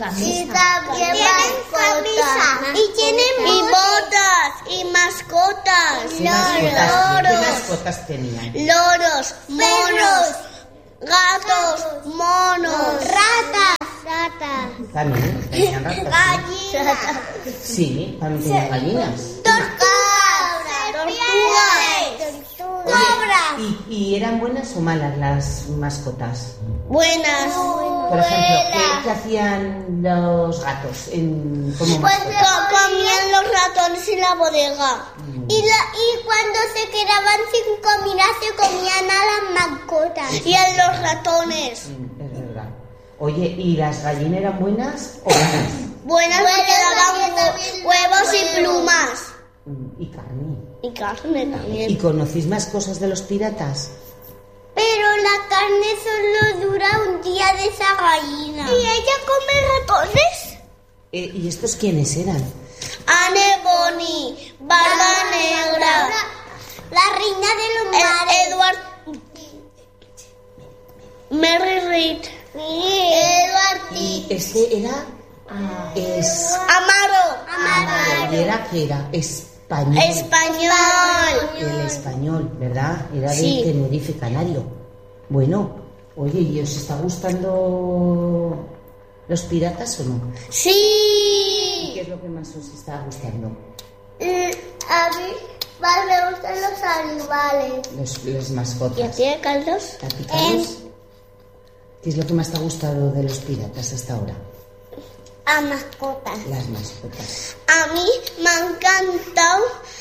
Y también mascotas. Y tienen botas y mascotas. ¿Qué mascotas tenían? Loros, monos, gatos, monos, ratas. También tenían ratas. Gallinas. Sí, también tenían gallinas. Tortugas. Cobras. ¿Y eran buenas o malas las mascotas? Buenas. Por ejemplo, ¿qué hacían los gatos como mascotas? Comían los ratones en la bodega. Y cuando se quedaban sin comida se comían a las mascotas. Y a los ratones. Es verdad. Oye, ¿y las gallinas eran buenas o malas? Buenas porque daban huevos y plumas. Y carne. Y carne también. ¿Y conocéis más cosas de los piratas? Pero la carne solo dura un día de esa gallina. ¿Y ella come ratones? ¿Y estos quiénes eran? Anne Bonny, Barba Negra, la reina de los mares, Edward, Mary Reed, Edward Y este era... Amaro. ¿Y era qué era? Español. El español, ¿verdad? Era de Tenerife, Canario. Bueno, oye, ¿y os está gustando los piratas o no? Sí. ¿Qué es lo que más os está gustando? A mí más me gustan los animales. Los mascotas. ¿Y a ti, Carlos? ¿A ti, Carlos? ¿Qué es lo que más te ha gustado de los piratas hasta ahora? A mascotas. Las mascotas. A mí me han encantado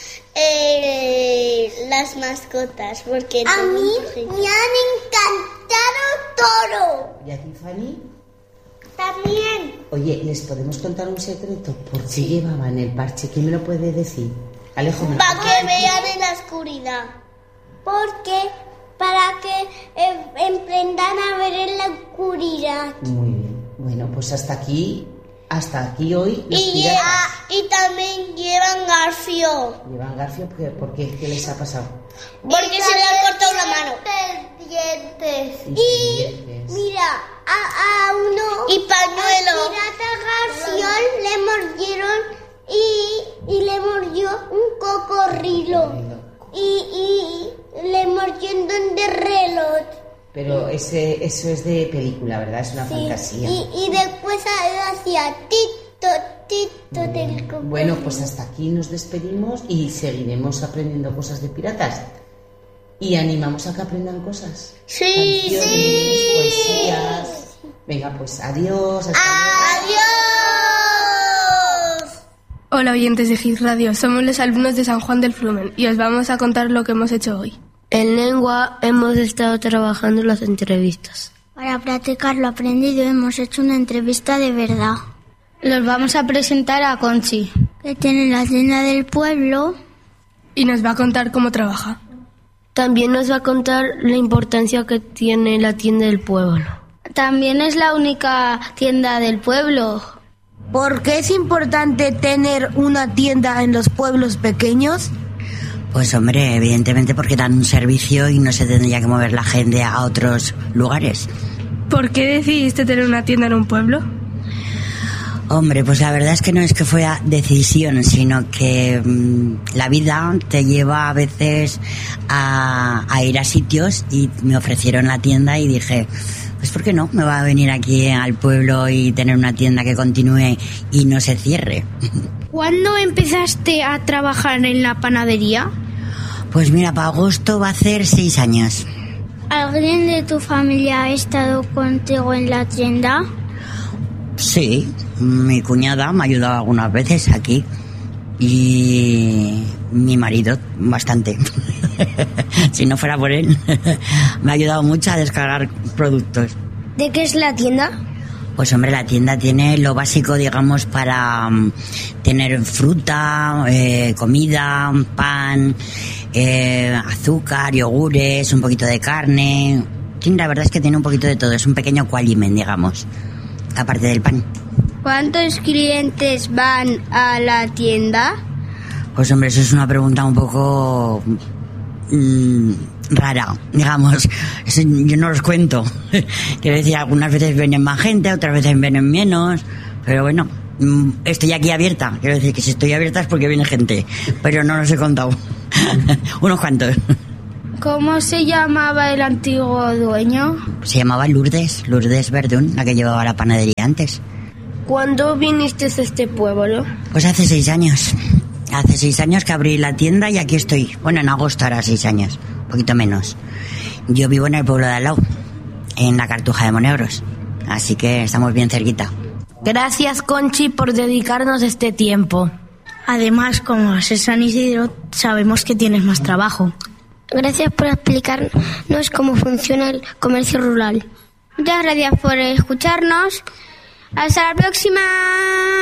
las mascotas porque a mí me han encantado todo. ¿Y a ti, Fanny? También. Oye, ¿les podemos contar un secreto? ¿Por qué llevaban el parche? ¿Quién me lo puede decir? Alejo. Para que vean en la oscuridad. Porque para que emprendan a ver en la oscuridad. Muy bien. Bueno, pues hasta aquí hoy los piratas. Y también llevan garfio. ¿Llevan garfio? ¿Por qué? ¿Qué les ha pasado? Porque se le ha cortado la mano. Dientes. Y mira, a uno... Y pañuelo. Al pirata Garfiol le mordieron y le mordió un cocodrilo. Y le mordió en donde reloj. Pero eso es de película, ¿verdad? Es una fantasía. Y después hacía tito del cocodrilo. Bueno, pues hasta aquí nos despedimos y seguiremos aprendiendo cosas de piratas. Y animamos a que aprendan cosas. Sí, canciones, poesías. Venga, pues adiós. Adiós. Hola oyentes de Hit Radio, somos los alumnos de San Juan del Flumen y os vamos a contar lo que hemos hecho hoy. En lengua hemos estado trabajando las entrevistas. Para practicar lo aprendido hemos hecho una entrevista de verdad. Los vamos a presentar a Conchi, que tiene la tienda del pueblo. Y nos va a contar cómo trabaja. También nos va a contar la importancia que tiene la tienda del pueblo. También es la única tienda del pueblo. ¿Por qué es importante tener una tienda en los pueblos pequeños? Pues hombre, evidentemente porque dan un servicio y no se tendría que mover la gente a otros lugares. ¿Por qué decidiste tener una tienda en un pueblo? Hombre, pues la verdad es que no es que fuera decisión, sino que la vida te lleva a veces a ir a sitios y me ofrecieron la tienda y dije, pues ¿por qué no? Me va a venir aquí al pueblo y tener una tienda que continúe y no se cierre. ¿Cuándo empezaste a trabajar en la panadería? Pues mira, para agosto va a hacer 6 años. ¿Alguien de tu familia ha estado contigo en la tienda? Sí, mi cuñada me ha ayudado algunas veces aquí y mi marido bastante. Si no fuera por él, me ha ayudado mucho a descargar productos. ¿De qué es la tienda? Pues hombre, la tienda tiene lo básico, digamos, para tener fruta, comida, pan, azúcar, yogures, un poquito de carne. Sí, la verdad es que tiene un poquito de todo, es un pequeño qualimen, digamos, aparte del pan. ¿Cuántos clientes van a la tienda? Pues hombre, eso es una pregunta un poco rara, digamos. Eso yo no los cuento. Quiero decir, algunas veces vienen más gente, otras veces vienen menos, Pero bueno, estoy aquí abierta. Quiero decir que si estoy abierta es porque viene gente. Pero no los he contado. Unos cuantos. ¿Cómo se llamaba el antiguo dueño? Se llamaba Lourdes Verdún, la que llevaba la panadería antes. ¿Cuándo viniste a este pueblo? Pues hace 6 años. Hace 6 años que abrí la tienda y aquí estoy. Bueno, en agosto hará 6 años, un poquito menos. Yo vivo en el pueblo de al lado, en la Cartuja de Monegros. Así que estamos bien cerquita. Gracias, Conchi, por dedicarnos este tiempo. Además, como es San Isidro, sabemos que tienes más trabajo. Gracias por explicarnos cómo funciona el comercio rural. Muchas gracias por escucharnos. Hasta la próxima.